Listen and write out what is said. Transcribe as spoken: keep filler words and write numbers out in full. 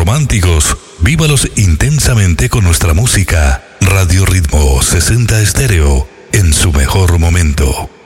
románticos, vívalos intensamente con nuestra música. Radio Ritmo sesenta Estéreo, en su mejor momento.